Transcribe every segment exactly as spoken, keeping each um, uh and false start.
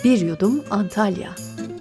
Bir yudum Antalya.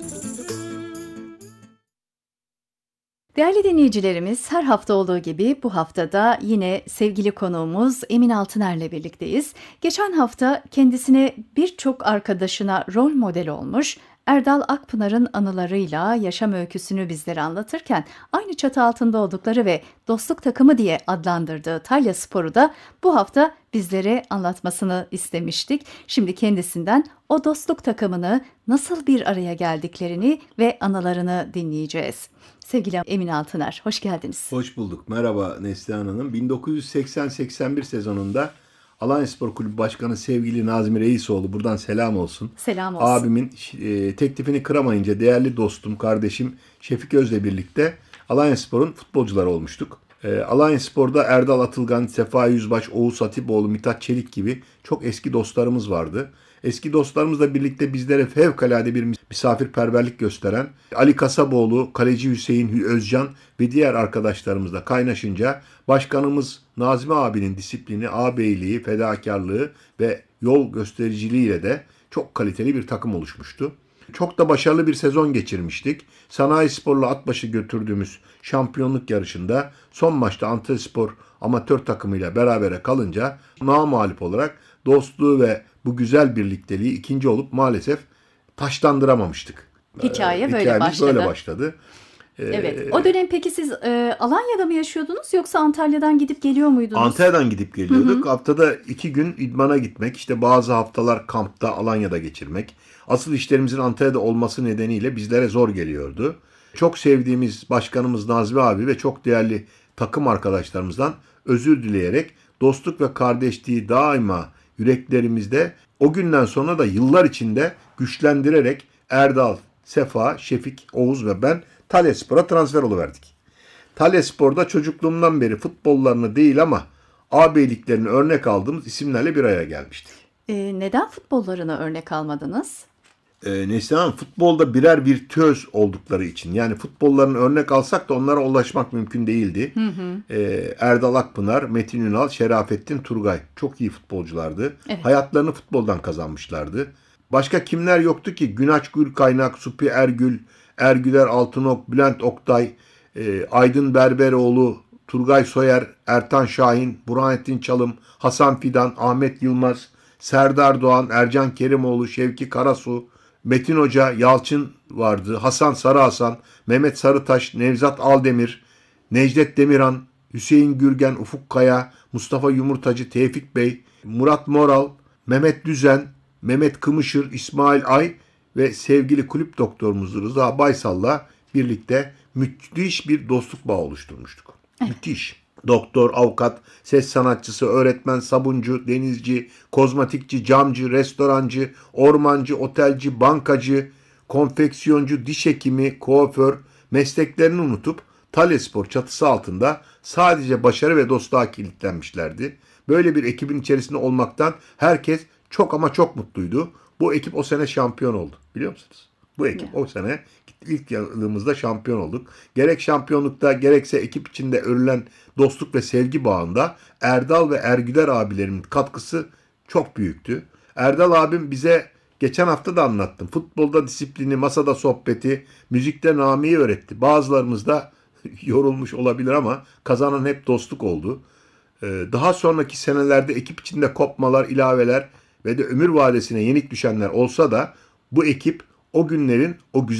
Değerli dinleyicilerimiz, her hafta olduğu gibi bu haftada yine sevgili konuğumuz Emin Altıner'le birlikteyiz. Geçen hafta kendisine birçok arkadaşına rol model olmuş Erdal Akpınar'ın anılarıyla yaşam öyküsünü bizlere anlatırken aynı çatı altında oldukları ve dostluk takımı diye adlandırdığı Talyaspor'u da bu hafta bizlere anlatmasını istemiştik. Şimdi kendisinden o dostluk takımını, nasıl bir araya geldiklerini ve anılarını dinleyeceğiz. Sevgili Emin Altıner, hoş geldiniz. Hoş bulduk. Merhaba Neslihan Hanım. bin dokuz yüz seksen seksen bir sezonunda Alanyaspor Kulübü Başkanı sevgili Nazmi Reisoğlu, buradan selam olsun. Selam olsun. Abimin e, teklifini kıramayınca değerli dostum, kardeşim Şefik Öz'le birlikte Alanyaspor'un futbolcuları olmuştuk. E, Alanyaspor'da Erdal Atılgan, Sefa Yüzbaş, Oğuz Hatipoğlu, Mithat Çelik gibi çok eski dostlarımız vardı. Eski dostlarımızla birlikte bizlere fevkalade bir misafirperverlik gösteren Ali Kasaboğlu, Kaleci Hüseyin Özcan ve diğer arkadaşlarımızla kaynaşınca başkanımız Nazmi abinin disiplini, ağabeyliği, fedakarlığı ve yol göstericiliğiyle de çok kaliteli bir takım oluşmuştu. Çok da başarılı bir sezon geçirmiştik. Sanayispor'la Atbaşı götürdüğümüz şampiyonluk yarışında son maçta Antalyaspor amatör takımıyla berabere kalınca namağlup olarak dostluğu ve bu güzel birlikteliği ikinci olup maalesef taşlandıramamıştık. Hikaye Ee, böyle başladı. böyle başladı. Ee, Evet. O dönem peki siz e, Alanya'da mı yaşıyordunuz yoksa Antalya'dan gidip geliyor muydunuz? Antalya'dan gidip geliyorduk. Hı hı. Haftada iki gün idmana gitmek, işte bazı haftalar kampta Alanya'da geçirmek. Asıl işlerimizin Antalya'da olması nedeniyle bizlere zor geliyordu. Çok sevdiğimiz başkanımız Nazmi abi ve çok değerli takım arkadaşlarımızdan özür dileyerek dostluk ve kardeşliği daima yüreklerimizde, o günden sonra da yıllar içinde güçlendirerek Erdal, Sefa, Şefik, Oğuz ve ben Talyaspor'a transfer oluverdik. Talyaspor'da çocukluğumdan beri futbollarını değil ama ağabeyliklerini örnek aldığımız isimlerle bir araya gelmiştik. E, neden futbollarına örnek almadınız? E, Neslihan, futbolda birer virtüöz oldukları için, yani futbollarını örnek alsak da onlara ulaşmak mümkün değildi. Hı hı. E, Erdal Akpınar, Metin Ünal, Şerafettin Turgay çok iyi futbolculardı. Evet. Hayatlarını futboldan kazanmışlardı. Başka kimler yoktu ki? Günaç Gülkaynak, Supi Ergül, Ergüler Altınok, Bülent Oktay, e, Aydın Berberoğlu, Turgay Soyer, Ertan Şahin, Burhanettin Çalım, Hasan Fidan, Ahmet Yılmaz, Serdar Doğan, Ercan Kerimoğlu, Şevki Karasu, Metin Hoca, Yalçın vardı, Hasan Sarıhasan, Mehmet Sarıtaş, Nevzat Aldemir, Necdet Demirhan, Hüseyin Gürgen, Ufuk Kaya, Mustafa Yumurtacı, Tevfik Bey, Murat Moral, Mehmet Düzen, Mehmet Kımışır, İsmail Ay ve sevgili kulüp doktorumuz Rıza Baysal'la birlikte müthiş bir dostluk bağı oluşturmuştuk. Müthiş. Doktor, avukat, ses sanatçısı, öğretmen, sabuncu, denizci, kozmetikçi, camcı, restorancı, ormancı, otelci, bankacı, konfeksiyoncu, diş hekimi, kuaför mesleklerini unutup Talyaspor çatısı altında sadece başarı ve dostluğa kilitlenmişlerdi. Böyle bir ekibin içerisinde olmaktan herkes çok ama çok mutluydu. Bu ekip o sene şampiyon oldu. Biliyor musunuz? Bu ekip o sene ilk yılımızda şampiyon olduk. Gerek şampiyonlukta gerekse ekip içinde örülen dostluk ve sevgi bağında Erdal ve Ergüler abilerimin katkısı çok büyüktü. Erdal abim bize geçen hafta da anlattım. Futbolda disiplini, masada sohbeti, müzikte namiyi öğretti. Bazılarımız da yorulmuş olabilir ama kazanan hep dostluk oldu. Daha sonraki senelerde ekip içinde kopmalar, ilaveler ve de ömür vadesine yenik düşenler olsa da bu ekip o günlerin o güzel